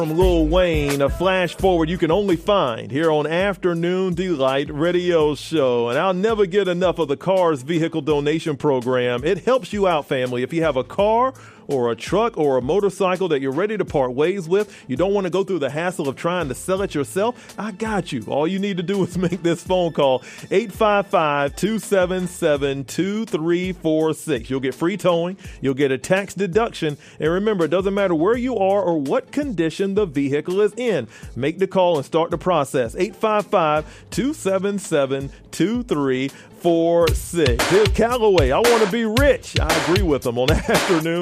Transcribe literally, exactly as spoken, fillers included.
From Lil Wayne, a flash forward you can only find here on Afternoon Delight Radio Show. And I'll never get enough of the Cars Vehicle Donation Program. It helps you out, family. If you have a car or a truck or a motorcycle that you're ready to part ways with, you don't want to go through the hassle of trying to sell it yourself, I got you. All you need to do is make this phone call, eight five five, two seven seven, two three four six. You'll get free towing, you'll get a tax deduction, and remember, it doesn't matter where you are or what condition the vehicle is in. Make the call and start the process, eight five five, two seven seven, two three four six. Here's Callaway, I Want to Be Rich. I agree with them on Afternoon